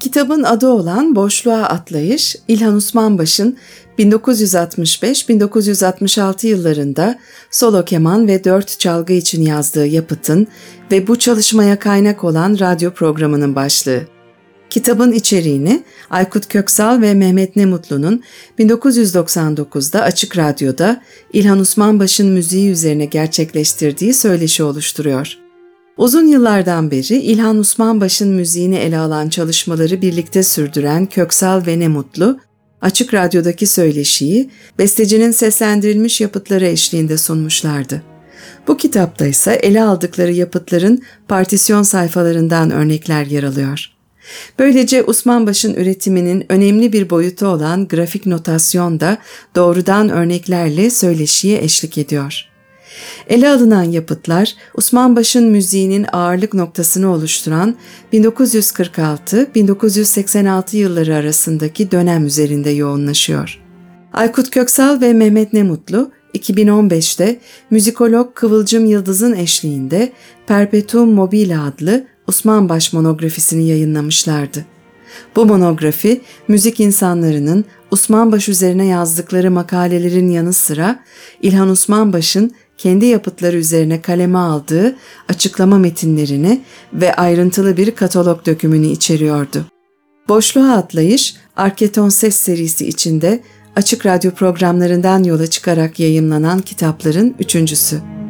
Kitabın adı olan Boşluğa Atlayış, İlhan Osmanbaş'ın 1965-1966 yıllarında solo keman ve 4 çalgı için yazdığı yapıtın ve bu çalışmaya kaynak olan radyo programının başlığı. Kitabın içeriğini Aykut Köksal ve Mehmet Nemutlu'nun 1999'da Açık Radyo'da İlhan Osmanbaş'ın müziği üzerine gerçekleştirdiği söyleşi oluşturuyor. Uzun yıllardan beri İlhan Osmanbaş'ın müziğini ele alan çalışmaları birlikte sürdüren Köksal ve Nemutlu, Açık Radyo'daki söyleşiyi bestecinin seslendirilmiş yapıtları eşliğinde sunmuşlardı. Bu kitapta ise ele aldıkları yapıtların partisyon sayfalarından örnekler yer alıyor. Böylece Osmanbaş'ın üretiminin önemli bir boyutu olan grafik notasyon da doğrudan örneklerle söyleşiye eşlik ediyor. Ele alınan yapıtlar, Osmanbaş'ın müziğinin ağırlık noktasını oluşturan 1946-1986 yılları arasındaki dönem üzerinde yoğunlaşıyor. Aykut Köksal ve Mehmet Nemutlu, 2015'te müzikolog Kıvılcım Yıldız'ın eşliğinde Perpetuum mobile adlı Osmanbaş monografisini yayınlamışlardı. Bu monografi, müzik insanlarının Osmanbaş üzerine yazdıkları makalelerin yanı sıra İlhan Osmanbaş'ın kendi yapıtları üzerine kaleme aldığı açıklama metinlerini ve ayrıntılı bir katalog dökümünü içeriyordu. Boşluğa Atlayış, Arketon Ses serisi içinde Açık Radyo programlarından yola çıkarak yayımlanan kitapların üçüncüsü.